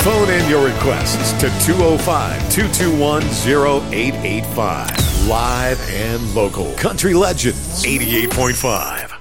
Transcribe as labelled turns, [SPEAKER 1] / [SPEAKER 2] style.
[SPEAKER 1] Phone in your requests to 205-221-0885. Live and local. Country Legends 88.5.